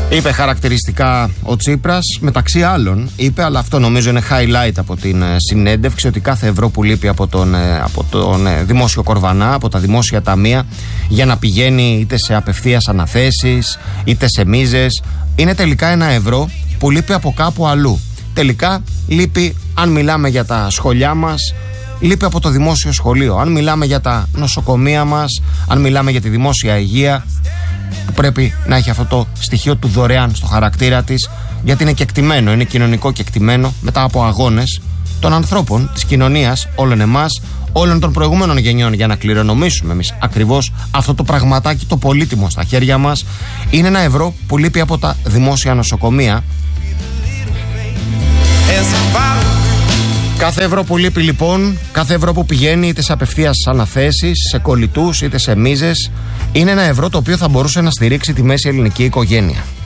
Είπε χαρακτηριστικά ο Τσίπρας, μεταξύ άλλων είπε, αλλά αυτό νομίζω είναι highlight από την συνέντευξη, ότι κάθε ευρώ που λείπει από τον δημόσιο κορβανά, από τα δημόσια ταμεία, για να πηγαίνει είτε σε απευθείας αναθέσεις είτε σε μίζες, είναι τελικά ένα ευρώ που λείπει από κάπου αλλού. Τελικά λείπει, αν μιλάμε για τα σχολιά μας, λείπει από το δημόσιο σχολείο. Αν μιλάμε για τα νοσοκομεία μας, αν μιλάμε για τη δημόσια υγεία, που πρέπει να έχει αυτό το στοιχείο του δωρεάν στο χαρακτήρα της, γιατί είναι κεκτημένο, είναι κοινωνικό κεκτημένο μετά από αγώνες των ανθρώπων, της κοινωνίας, όλων εμάς, όλων των προηγούμενων γενιών, για να κληρονομήσουμε εμείς ακριβώς αυτό το πραγματάκι το πολύτιμο στα χέρια μας. Είναι ένα ευρώ που λείπει από τα δημόσια νοσοκομεία. Κάθε ευρώ που λείπει λοιπόν, κάθε ευρώ που πηγαίνει είτε σε απευθείας αναθέσεις, σε κολλητούς είτε σε μίζες, είναι ένα ευρώ το οποίο θα μπορούσε να στηρίξει τη μέση ελληνική οικογένεια.